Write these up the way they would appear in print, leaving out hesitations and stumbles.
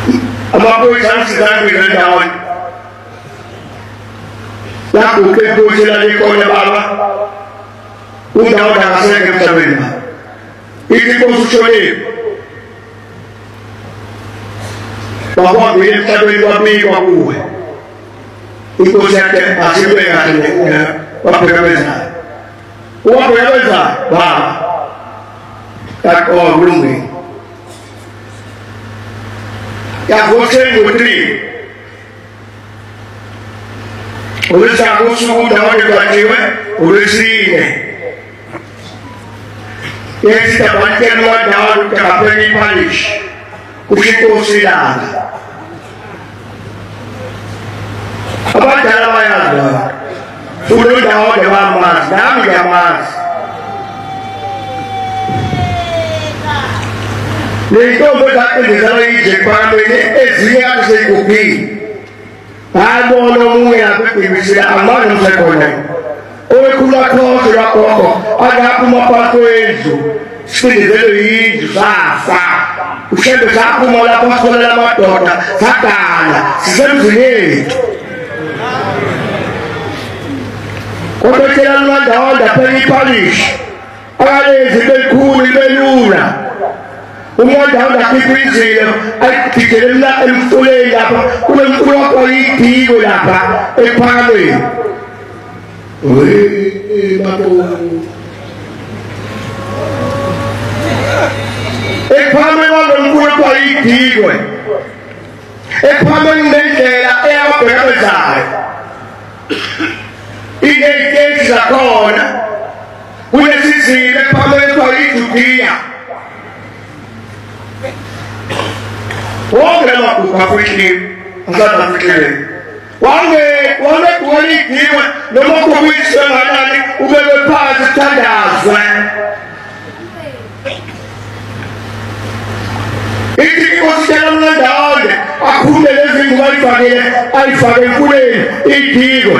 Amapo chansi zangu inaenda wapi? Yako ukepo jela liko ya baba. Unaona kaseke mtabenda. Iki konsuchole. Baba ndiye mtabenda wapi kwa kuwe. Iko chake asiwe ngane wapeleza. Wapeleza baba. Kako rungi. Ya voce ngotri. Ulisa kusuku dawa dibatiwe ulisine. Yesi tabante nwa dawa dukapeni palish. Kushiko silanga. Apa dalam ayat? Sudah dawa dawa mas, dami ya mas. Niko berkata di sana ini Jepang ini Asia sekupi. Ada orang yang berbisa aman dan sekolah. Oleh kula kau sudah kau ada aku mampu itu. Seperti itu sasa. Usai bersaku malah pasal dalam dota. Sakana sebenarnya. Kalau kita nak dawa dapat dipalish. Ada sebagai kuli belura. Umur dah kipisi, kita nak elfulai apa, umur kualiti gula apa, pamai. Batu. Pamai orang umur kualiti gula. Pamai ni dia apa berbeza. Ini kisah kau, punya sisi pamai kualiti dia. Wọ́n lọ kó Afriki, ọ̀sán Afriki. Wọ́n lè kúrò kí wọ́n lè mọ́ kó wí sọ́nà náà ní ubẹ̀rẹ̀ pàṣẹ tàdà àzọ́ ẹ̀. Ìdí kò sí ẹ̀rọ náà dà ọ́ lẹ̀, àkúlẹ̀ lẹ́sìn ìwọ́n ìfàgẹ̀ kúlẹ̀ ìdí ìwọ̀.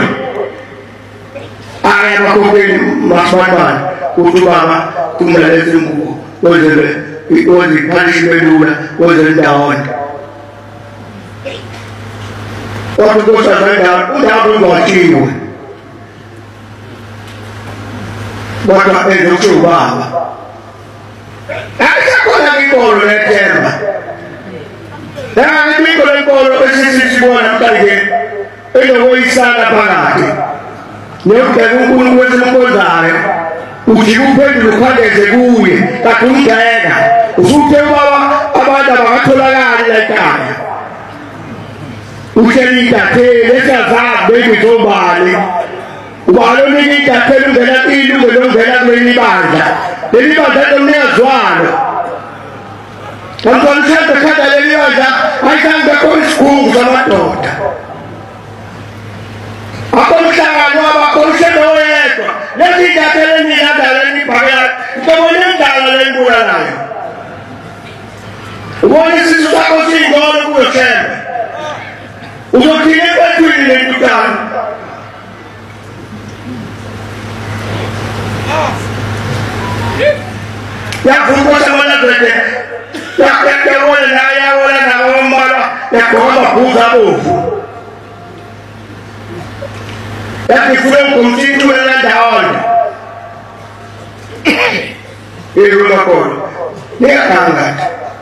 Ààrẹ ẹ̀rọ kó pé màsùmáà kó tó bá wa kó mẹ́lẹ̀ lẹ́sìn ìwọ̀ lọ́jọ́ it was the punishment was down. What was down? Without watching you. What is the true Baba? That's a good call that term. There are people who call it a target. In the way, Sana Panati. You can go with the Mozart. Ukiupende ukande zeguye takumtaenda ufute baba abada bakatola yali lakaya ukelita tele kaza bebi tobale ubalo ni katelu ngela ilu ngela ngeli banda beli banda tone azwana tanto nsete kada leliyoja aikanga kwa school za watoto hapo mtangano hapo msendo yetu lezi jatele ni nadaleni pagaya kemone ndalale ngula nayo woni sisi tako singole kuwe kembe uzokile kwetu ile ndukani ya fungosa wala kwete ya wala na ya wala na omara ya kuomba kuza bofu Tapi kurang kumsitu dengan daun. Ini rumah kau. Dia angkat.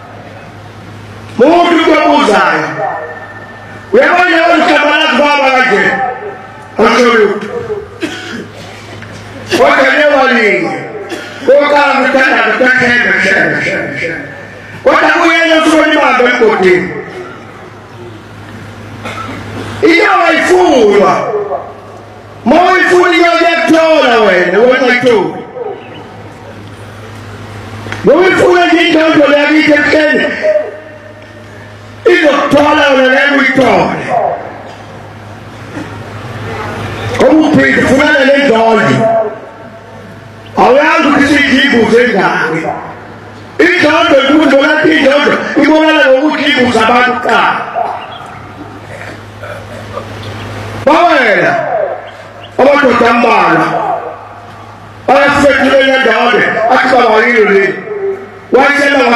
Mau juga pusai. Memang yang sebelah bapa lagi. Absolut. Kau kena wali. Kau kalau kita kena. Kau tahu yang suruh ni mana berkuti. Ia waifu. Mau ifuni yote tola wewe, wewe tu. Mau ifuni ndio ndio ya kitendo. Hiyo tola wewe itoa. Como preto fulana le dole. Awao kisikibu zenga. Iko ndo ndio na tijo. Iko na ukibu sababu ka. Bawela. Ọmọ tó ń bá a lọ ọmọ tó fẹ́ kúlẹ̀ yẹn dà ọ́ dẹ̀ á ti bá wà nínú rẹ̀ wọ́n ṣe lọ́wọ́.